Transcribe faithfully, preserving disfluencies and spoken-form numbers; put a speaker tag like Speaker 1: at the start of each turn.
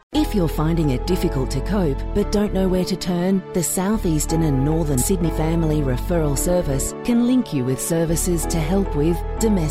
Speaker 1: If you're finding it difficult to cope but don't know where to turn, the South Eastern and Northern Sydney Family Referral Service can link you with services to help with domestic